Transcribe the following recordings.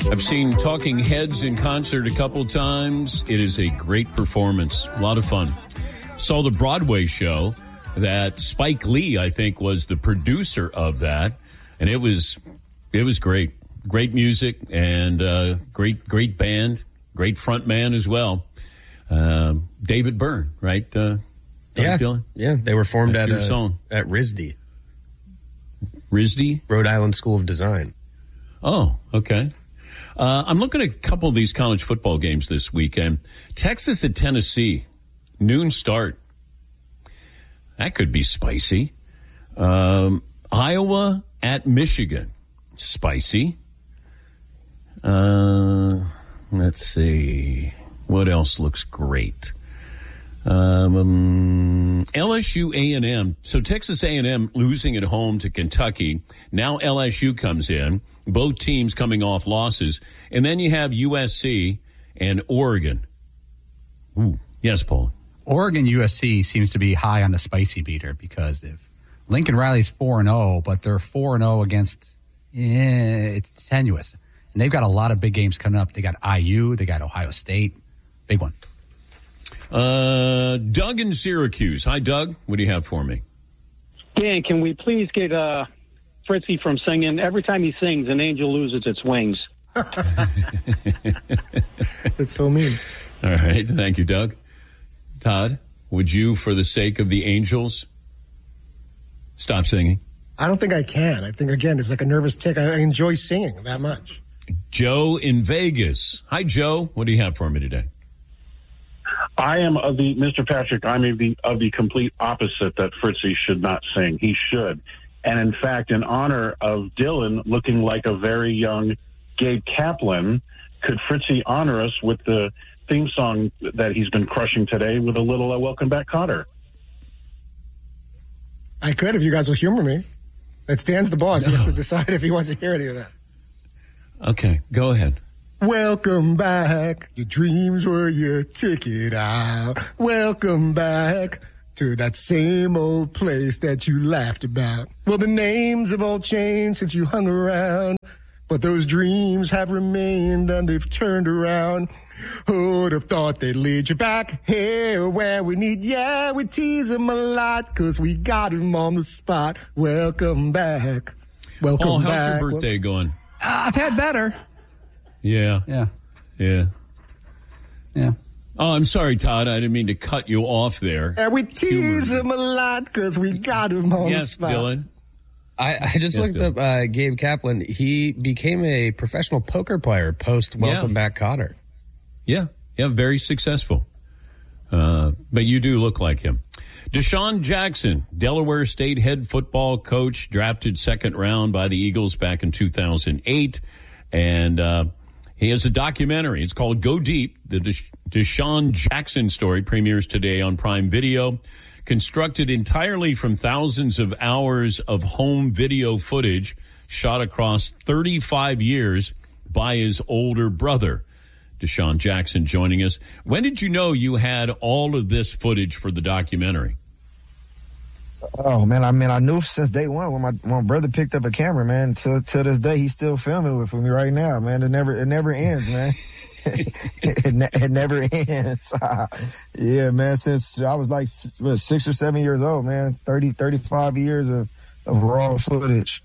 I've seen Talking Heads in concert a couple times. It is a great performance. A lot of fun. Saw the Broadway show that Spike Lee, I think, was the producer of that. And it was great. Great music and great band. Great front man as well. David Byrne, right? Dylan? Yeah, they were formed That's at your song. at RISD. RISD? Rhode Island School of Design. Oh, okay. I'm looking at a couple of these college football games this weekend. Texas at Tennessee, noon start. That could be spicy. Iowa at Michigan, spicy. Let's see. What else looks great? LSU A&M. So Texas A&M losing at home to Kentucky. Now LSU comes in. Both teams coming off losses. And then you have USC and Oregon. Ooh. Yes, Paul. Oregon USC seems to be high on the spicy beater because if Lincoln Riley's 4-0, but they're 4-0 against, it's tenuous. And they've got a lot of big games coming up. They got IU, they got Ohio State. Big one. Doug in Syracuse. Hi, Doug. What do you have for me? Dan, can we please get Fritzy from singing? Every time he sings, an angel loses its wings. That's so mean. All right. Thank you, Doug. Todd, would you, for the sake of the Angels, stop singing? I don't think I can. I think, again, it's like a nervous tick. I enjoy singing that much. Joe in Vegas. Hi, Joe. What do you have for me today? I am of the, Mr. Patrick, I'm of the complete opposite that Fritzy should not sing. He should. And in fact, in honor of Dylan looking like a very young Gabe Kaplan, could Fritzy honor us with the theme song that he's been crushing today with a little Welcome Back, Kotter? I could if you guys will humor me. It's Dan's the boss. No. He has to decide if he wants to hear any of that. Okay, go ahead. Welcome back. Your dreams were your ticket out. Welcome back to that same old place that you laughed about. Well, the names have all changed since you hung around, but those dreams have remained and they've turned around. Who'd have thought they'd lead you back here where we need, yeah, we tease them a lot because we got them on the spot. Welcome back. Welcome back. How's your birthday going? I've had better. Yeah. Yeah. Oh, I'm sorry, Todd. I didn't mean to cut you off there. And we tease him a lot because we got him on the spot. Yes, Dylan. I just looked up Gabe Kaplan. He became a professional poker player post Welcome Back, Kotter. Yeah, very successful. But you do look like him. Deshaun Jackson, Delaware State head football coach, drafted second round by the Eagles back in 2008. And he has a documentary. It's called Go Deep. The Deshaun Jackson story premieres today on Prime Video. Constructed entirely from thousands of hours of home video footage shot across 35 years by his older brother. Deshaun Jackson joining us. When did you know you had all of this footage for the documentary? Oh, man, I knew since day one when my brother picked up a camera, man. To this day, he's still filming it for me right now, man. It never ends, man. it never ends. Yeah, man, since I was like 6 or 7 years old, man, 35 years of raw footage.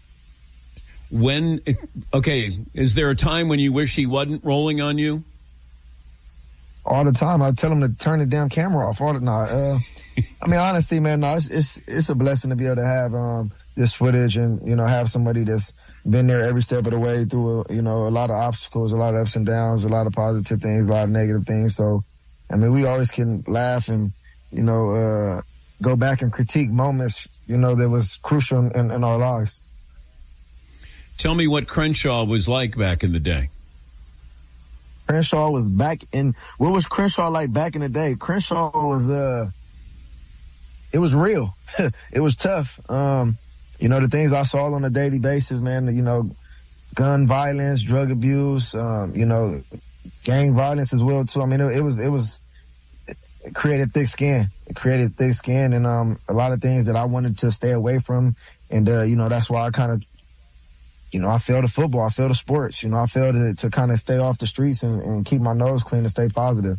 Is there a time when you wish he wasn't rolling on you? All the time. I tell him to turn the damn camera off. I mean, honestly, man, no, it's a blessing to be able to have this footage and, have somebody that's been there every step of the way through, a lot of obstacles, a lot of ups and downs, a lot of positive things, a lot of negative things. So, I mean, we always can laugh and, go back and critique moments, that was crucial in our lives. Tell me what Crenshaw was like back in the day. Crenshaw was what was Crenshaw like back in the day? Crenshaw was, it was real. It was tough. The things I saw on a daily basis, man, gun violence, drug abuse, gang violence as well too. I mean, it created thick skin. And, a lot of things that I wanted to stay away from. And, that's why I kind of I failed at football. I failed at sports. I failed to kind of stay off the streets and keep my nose clean and stay positive.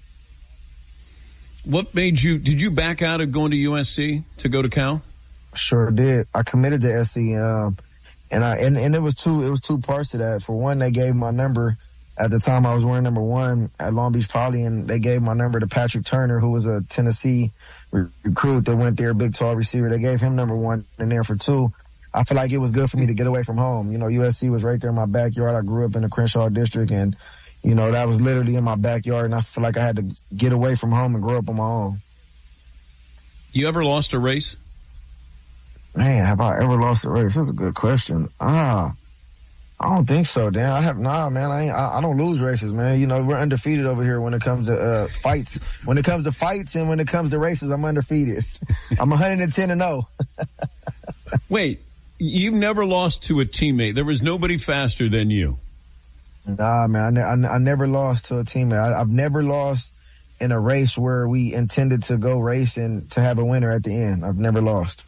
What made you, did you back out of going to USC to go to Cal? Sure did. I committed to SC, and it was two parts to that. For one, they gave my number. At the time, I was wearing number 1 at Long Beach Poly, and they gave my number to Patrick Turner, who was a Tennessee recruit that went there, big, tall receiver. They gave him number 1, and then for 2, I feel like it was good for me to get away from home. USC was right there in my backyard. I grew up in the Crenshaw district, and, that was literally in my backyard, and I feel like I had to get away from home and grow up on my own. You ever lost a race? Man, have I ever lost a race? That's a good question. I don't think so, Dan. I don't lose races, man. We're undefeated over here when it comes to fights. When it comes to fights and when it comes to races, I'm undefeated. I'm 110-0. Wait, you've never lost to a teammate. There was nobody faster than you. Nah, man. I never lost to a teammate. I've never lost in a race where we intended to go race and to have a winner at the end. I've never lost.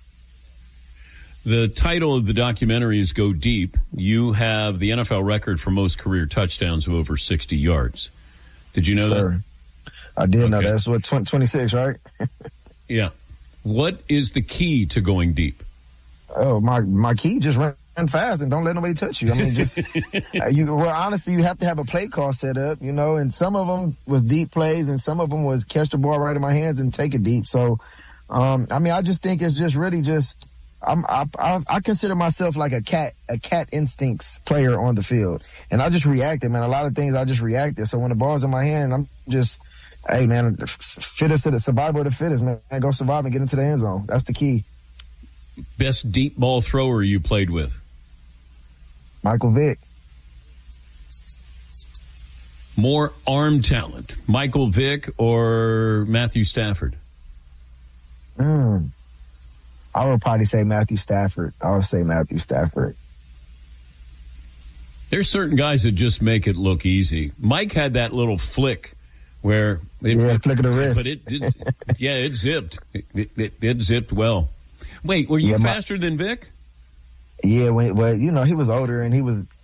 The title of the documentary is Go Deep. You have the NFL record for most career touchdowns of over 60 yards. Did you know that? I did know that. That's what, 26, right? Yeah. What is the key to going deep? Oh, my key, just run fast and don't let nobody touch you. I mean, just, honestly, you have to have a play call set up, and some of them was deep plays and some of them was catch the ball right in my hands and take it deep. So, I just think it's just really just, I consider myself like a cat instincts player on the field. And I just reacted, man. A lot of things I just reacted. So when the ball's in my hand, I'm just, hey, man, fittest of the survival of the fittest, man. Go survive and get into the end zone. That's the key. Best deep ball thrower you played with? Michael Vick. More arm talent, Michael Vick or Matthew Stafford? I would probably say Matthew Stafford. There's certain guys that just make it look easy. Mike had that little flick where flick of the wrist. But it zipped. It zipped well. Wait, were you faster than Vic? Yeah, he was older and he was